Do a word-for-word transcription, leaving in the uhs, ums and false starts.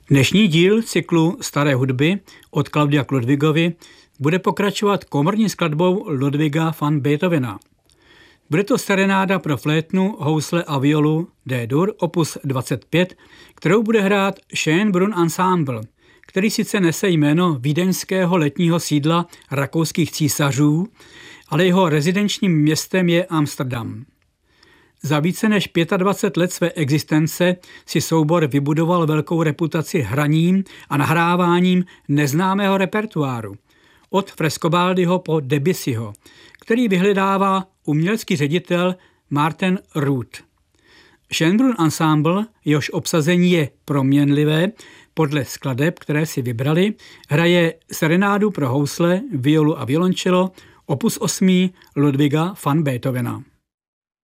Dnešní díl cyklu Staré hudby od Claudia k Ludwigovi bude pokračovat komorní skladbou Ludwiga van Beethovena. Bude to serenáda pro flétnu, housle a violu D-dur opus dvacet pět, kterou bude hrát Schönbrunn Ensemble, který sice nese jméno vídeňského letního sídla rakouských císařů, ale jeho rezidenčním městem je Amsterdam. Za více než dvacet pět let své existence si soubor vybudoval velkou reputaci hraním a nahráváním neznámého repertoáru, od Frescobaldiho po Debussyho, který vyhledává umělecký ředitel Martin Ruth. Schönbrunn Ensemble, jehož obsazení je proměnlivé podle skladeb, které si vybrali, hraje serenádu pro housle, violu a violoncello opus osm Ludwiga van Beethovena.